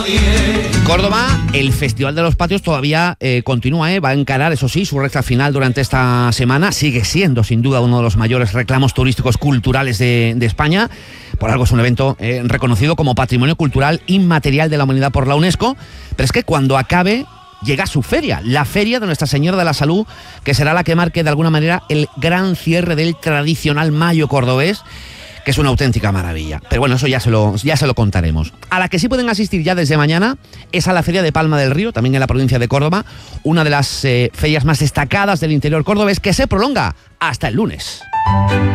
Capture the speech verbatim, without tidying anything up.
Córdoba, el Festival de los Patios todavía eh, continúa, eh, va a encarar, eso sí, su recta final durante esta semana. Sigue siendo, sin duda, uno de los mayores reclamos turísticos culturales de, de España. Por algo es un evento eh, reconocido como Patrimonio Cultural Inmaterial de la Humanidad por la UNESCO. Pero es que cuando acabe, llega su feria, la Feria de Nuestra Señora de la Salud, que será la que marque de alguna manera el gran cierre del tradicional Mayo cordobés, que es una auténtica maravilla. Pero bueno, eso ya se lo, ya se lo contaremos. A la que sí pueden asistir ya desde mañana es a la Feria de Palma del Río, también en la provincia de Córdoba, una de las eh, ferias más destacadas del interior cordobés, que se prolonga hasta el lunes.